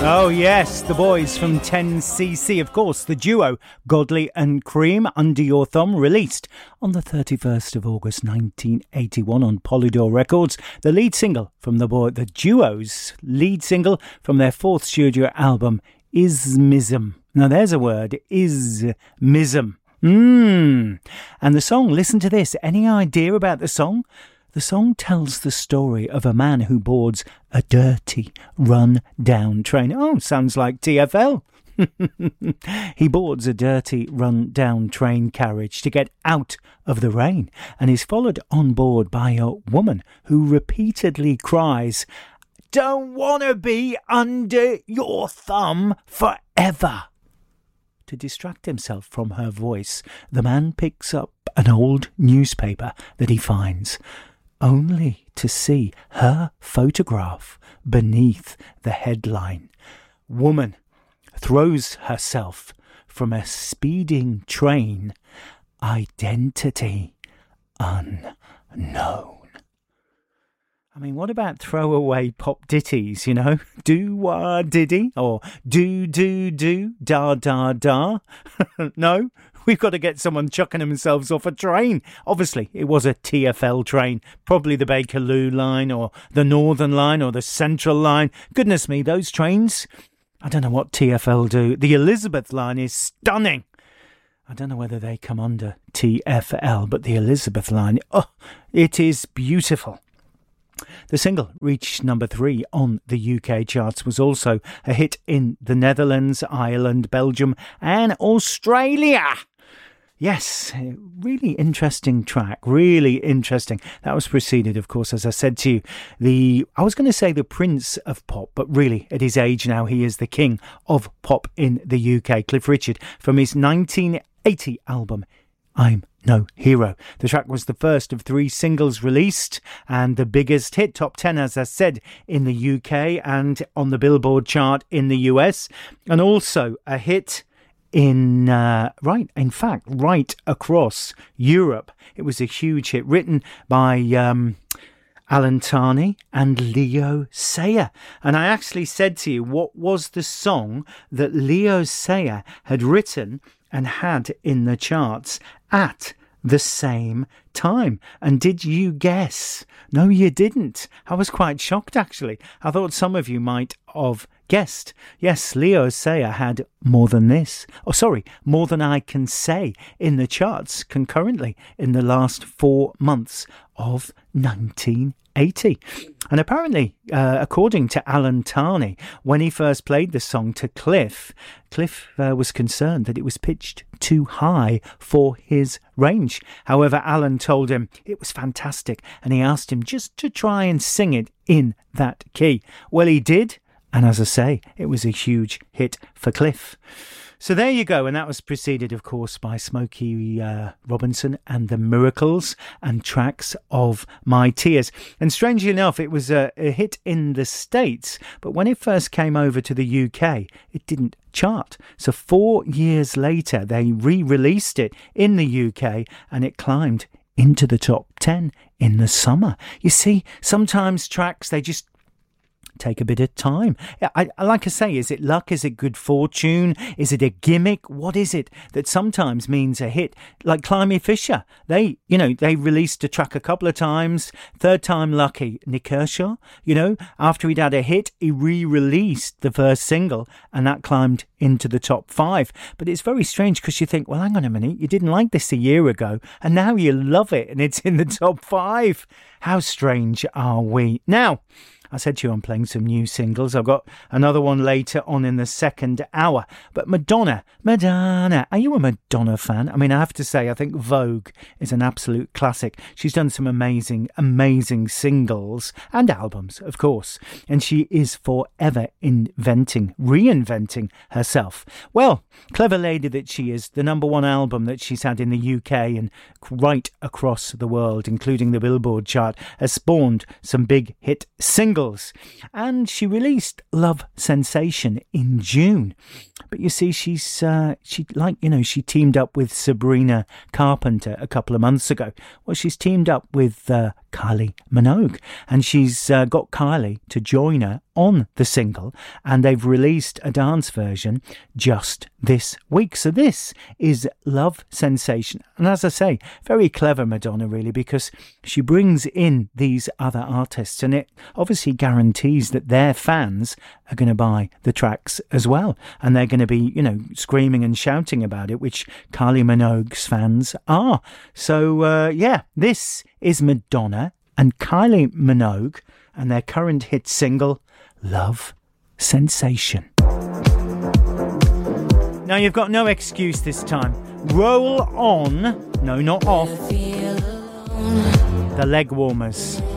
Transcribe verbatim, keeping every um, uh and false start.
Oh yes, the boys from ten C C, of course, the duo Godley and Cream, Under Your Thumb, released on the thirty-first of August nineteen eighty-one on Polydor Records, the lead single from the boy, the duo's lead single from their fourth studio album, Ismism. Now there's a word, Ismism. Mmm. And the song, listen to this, any idea about the song? The song tells the story of a man who boards a dirty, run-down train. Oh, sounds like T F L. He boards a dirty, run-down train carriage to get out of the rain and is followed on board by a woman who repeatedly cries, "Don't want to be under your thumb forever." To distract himself from her voice, the man picks up an old newspaper that he finds, only to see her photograph beneath the headline. Woman throws herself from a speeding train, identity unknown. I mean, what about throwaway pop ditties, you know? Do-wah diddy or do-do-do, da-da-da. No? We've got to get someone chucking themselves off a train. Obviously, it was a T F L train, probably the Bakerloo line or the Northern line or the Central line. Goodness me, those trains, I don't know what T F L do. The Elizabeth line is stunning. I don't know whether they come under T F L, but the Elizabeth line, oh, it is beautiful. The single reached number three on the U K charts, was also a hit in the Netherlands, Ireland, Belgium and Australia. Yes, really interesting track, really interesting. That was preceded, of course, as I said to you, the, I was going to say the Prince of Pop, but really at his age now, he is the king of pop in the U K, Cliff Richard, from his nineteen eighty album, I'm No Hero. The track was the first of three singles released and the biggest hit, top ten, as I said, in the U K and on the Billboard chart in the U S, and also a hit in uh, right in fact right across Europe. It was a huge hit, written by um Alan Tarney and Leo Sayer. And I actually said to you, what was the song that Leo Sayer had written and had in the charts at the same time? And did you guess? No, you didn't. I was quite shocked, actually. I thought some of you might have guessed. Yes, Leo Sayer had More Than This, oh sorry, More Than I Can Say in the charts concurrently in the last four months of nineteen eighty. And apparently, uh, according to Alan Tarney, when he first played the song to Cliff, Cliff uh, was concerned that it was pitched too high for his range. However, Alan told him it was fantastic and he asked him just to try and sing it in that key. Well, he did. And as I say, it was a huge hit for Cliff. So there you go, and that was preceded, of course, by Smokey uh, Robinson and the Miracles and Tracks of My Tears. And strangely enough, it was a, a hit in the States, but when it first came over to the U K, it didn't chart. So four years later, they re-released it in the U K, and it climbed into the top ten in the summer. You see, sometimes tracks, they just take a bit of time. I, I like I say, is it luck? Is it good fortune? Is it a gimmick? What is it that sometimes means a hit? Like Climby Fisher, they, you know, they released a track a couple of times. Third time lucky. Nick Kershaw, you know, after he'd had a hit, he re-released the first single, and that climbed into the top five. But it's very strange because you think, well, hang on a minute, you didn't like this a year ago, and now you love it, and it's in the top five. How strange are we? Now, I said to you I'm playing some new singles. I've got another one later on in the second hour. But Madonna, Madonna, are you a Madonna fan? I mean, I have to say, I think Vogue is an absolute classic. She's done some amazing, amazing singles and albums, of course. And she is forever inventing, reinventing herself. Well, clever lady that she is, the number one album that she's had in the U K and right across the world, including the Billboard chart, has spawned some big hit singles. And she released Love Sensation in June. But you see, she's uh, she like you know she teamed up with Sabrina Carpenter a couple of months ago. Well, she's teamed up with uh, Kylie Minogue, and she's uh, got Kylie to join her on the single, and they've released a dance version just this week. So this is Love Sensation. And as I say, very clever Madonna, really, because she brings in these other artists, and it obviously guarantees that their fans are going to buy the tracks as well. And they're going to be, you know, screaming and shouting about it, which Kylie Minogue's fans are. So, uh, yeah, this is Madonna and Kylie Minogue and their current hit single, Love Sensation. Now, you've got no excuse this time. Roll on, no, not off, the leg warmers.